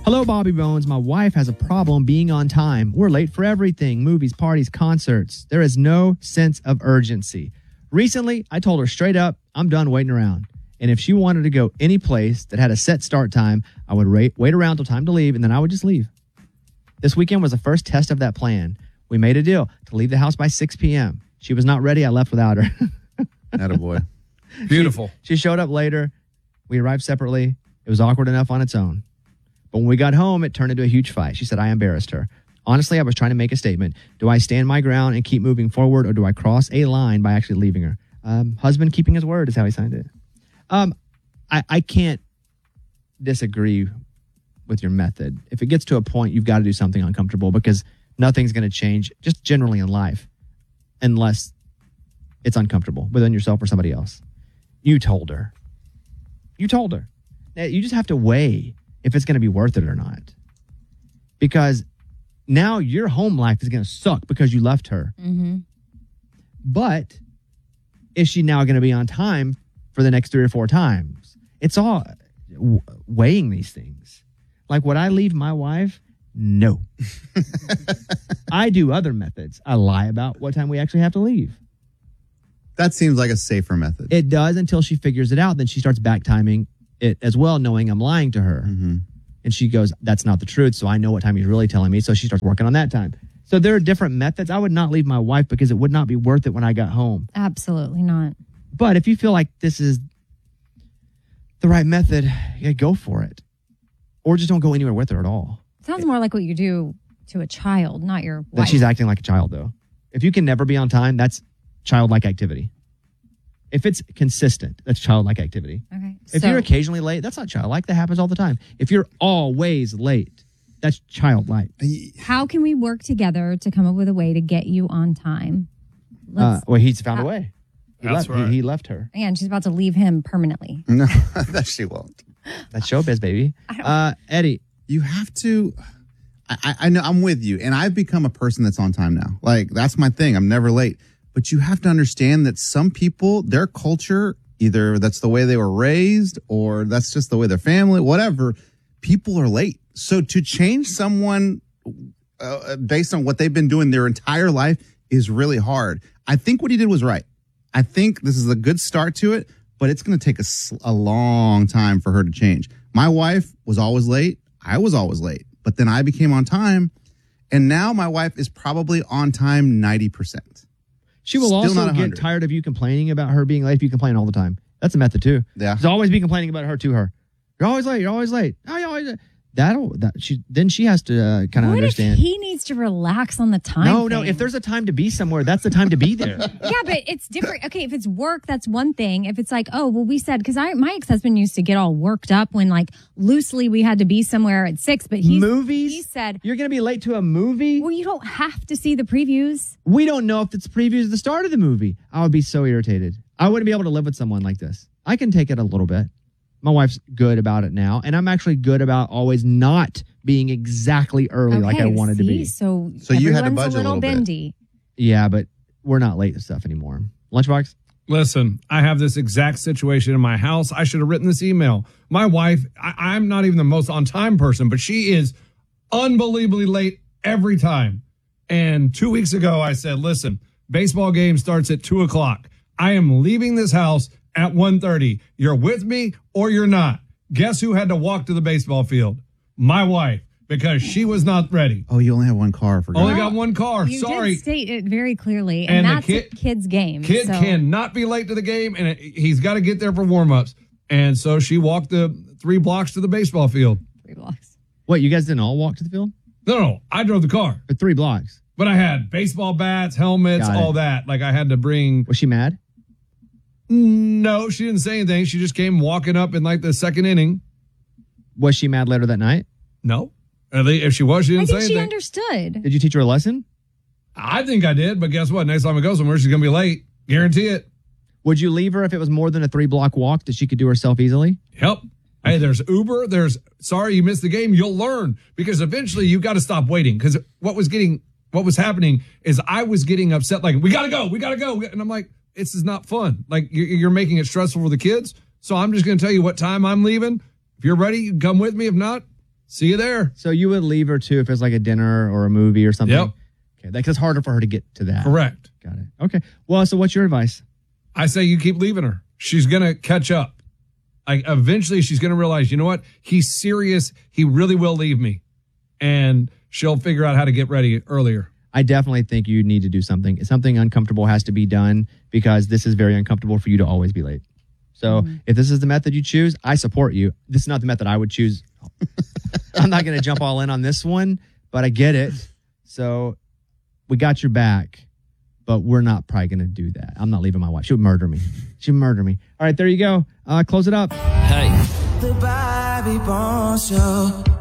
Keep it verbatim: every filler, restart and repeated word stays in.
Hello, Bobby Bones. My wife has a problem being on time. We're late for everything, movies, parties, concerts. There is no sense of urgency. Recently, I told her straight up, I'm done waiting around. And if she wanted to go any place that had a set start time, I would wait, wait around till time to leave, and then I would just leave. This weekend was the first test of that plan. We made a deal to leave the house by six p.m. She was not ready. I left without her. Attaboy. Beautiful. She, she showed up later. We arrived separately. It was awkward enough on its own. But when we got home, it turned into a huge fight. She said I embarrassed her. Honestly, I was trying to make a statement. Do I stand my ground and keep moving forward, or do I cross a line by actually leaving her? Um, husband keeping his word is how he signed it. Um, I, I can't disagree with your method. If it gets to a point, you've got to do something uncomfortable because nothing's going to change just generally in life unless it's uncomfortable within yourself or somebody else. You told her. You told her. Now, you just have to weigh if it's going to be worth it or not. Because now your home life is going to suck because you left her. Mm-hmm. But is she now going to be on time for the next three or four times? It's all w- weighing these things. Like, would I leave my wife? No. I do other methods. I lie about what time we actually have to leave. That seems like a safer method. It does until she figures it out. Then she starts back timing it as well, knowing I'm lying to her. Mm-hmm. And she goes, that's not the truth. So I know what time he's really telling me. So she starts working on that time. So there are different methods. I would not leave my wife because it would not be worth it when I got home. Absolutely not. But if you feel like this is the right method, yeah, go for it. Or just don't go anywhere with her at all. Sounds more like what you do to a child, not your wife. That she's acting like a child, though. If you can never be on time, that's childlike activity. If it's consistent, that's childlike activity. Okay. If so, you're occasionally late, that's not childlike. That happens all the time. If you're always late, that's childlike. how can we work together to come up with a way to get you on time? Uh, well, he's found a way. He That's left, right. he, he left her. And she's about to leave him permanently. No, that she won't. That's showbiz, baby. Uh, Eddie. You have to. I, I know I'm with you, and I've become a person that's on time now. Like, that's my thing. I'm never late. But you have to understand that some people, their culture, either that's the way they were raised or that's just the way their family, whatever, people are late. So to change someone uh, based on what they've been doing their entire life is really hard. I think what he did was right. I think this is a good start to it, but it's going to take a, a long time for her to change. My wife was always late. I was always late, but then I became on time, and now my wife is probably on time ninety percent. She will Still also not get one hundred. tired of you complaining about her being late if you complain all the time. That's a method, too. Yeah. Just always be complaining about her to her. You're always late. You're always late. Oh, you're always late. That'll, that, she, then she has to uh, kind of What understand. if he needs to relax on the time no, no. thing? If there's a time to be somewhere, that's the time to be there. Yeah, but it's different. Okay, if it's work, that's one thing. If it's like, oh, well, we said, because I my ex-husband used to get all worked up when, like, loosely we had to be somewhere at six, but he's, Movies? he said, You're going to be late to a movie? well, you don't have to see the previews. We don't know if it's previews at the start of the movie. I would be so irritated. I wouldn't be able to live with someone like this. I can take it a little bit. My wife's good about it now, and I'm actually good about always not being exactly early like I Okay, wanted to see? be. So, So you had to everyone's budge a a little, little bit. bendy. Yeah, but we're not late to stuff anymore. Lunchbox? Listen, I have this exact situation in my house. I should have written this email. My wife, I, I'm not even the most on time person, but she is unbelievably late every time. And two weeks ago, I said, listen, baseball game starts at two o'clock. I am leaving this house at one thirty. You're with me or you're not. Guess who had to walk to the baseball field? My wife, because she was not ready. Oh, you only have one car. For Only got one car. You Sorry. did state it very clearly, and, And the that's kid- a kid's game. Kid so. cannot be late to the game, and it, he's got to get there for warm-ups. And so she walked the three blocks to the baseball field. Three blocks. What, you guys didn't all walk to the field? No, no, I drove the car. For three blocks. But I had baseball bats, helmets, Got it. all that. Like I had to bring. Was she mad? No, she didn't say anything. She just came walking up in like the second inning. Was she mad later that night? No. At least if she was, she I didn't think say she anything. understood. Did you teach her a lesson? I think I did, but guess what? Next time I go somewhere, she's going to be late. Guarantee it. Would you leave her if it was more than a three block walk that she could do herself easily? Yep. Hey, there's Uber. There's sorry you missed the game. You'll learn because eventually you got to stop waiting. Because what was getting, what was happening is I was getting upset. Like we got to go, we got to go, and I'm like, this is not fun. Like you're, you're making it stressful for the kids. So I'm just going to tell you what time I'm leaving. If you're ready, you can come with me. If not, See you there. So you would leave her too if it's like a dinner or a movie or something? Yep. Okay, that's it's harder for her to get to that. Correct. Got it. Okay. Well, so what's your advice? I say you keep leaving her. She's going to catch up. I, eventually, she's going to realize, you know what? He's serious. He really will leave me. And she'll figure out how to get ready earlier. I definitely think you need to do something. Something uncomfortable has to be done because this is very uncomfortable for you to always be late. So mm-hmm. if this is the method you choose, I support you. This is not the method I would choose. I'm not going to jump all in on this one, but I get it. So we got your back, but we're not probably going to do that. I'm not leaving my wife. She would murder me. She would murder me. All right, there you go. Uh, close it up. Hey. The Bobby Bones Show.